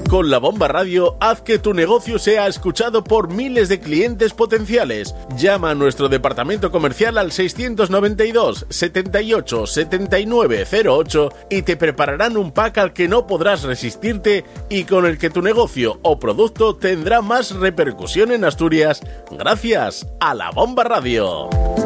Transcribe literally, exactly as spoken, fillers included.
Con La Bomba Radio, haz que tu negocio sea escuchado por miles de clientes potenciales. Llama a nuestro departamento comercial al seiscientos noventa y dos, setenta y ocho, setenta y nueve cero ocho y te prepararán un pack al que no podrás resistirte y con el que tu negocio o producto tendrá más repercusión en Asturias gracias a La Bomba Radio.